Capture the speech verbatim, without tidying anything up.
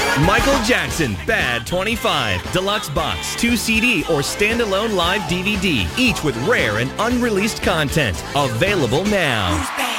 Michael Jackson, Bad twenty-five, Deluxe Box, two C D or standalone live D V D, each with rare and unreleased content. Available now.